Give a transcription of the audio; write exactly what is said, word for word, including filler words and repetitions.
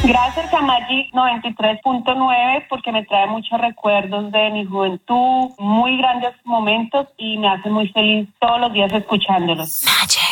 Gracias a Magic noventa y tres punto nueve porque me trae muchos recuerdos de mi juventud, muy grandes momentos y me hace muy feliz todos los días escuchándolos. Magic.